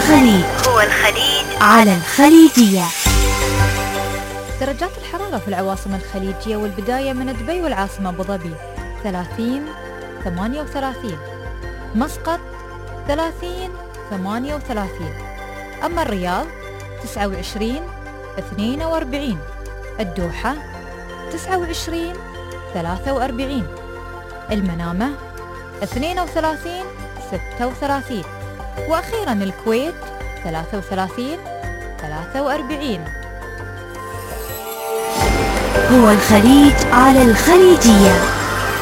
الخليج. هو الخليج على الخليجية. درجات الحرارة في العواصم الخليجية، والبداية من دبي والعاصمة أبو ظبي 30 38، مسقط 30 38، أما الرياض 29 42، الدوحة 29 43، المنامة 32 36، وأخيرا الكويت 33 43. هو الخليج على الخليجية.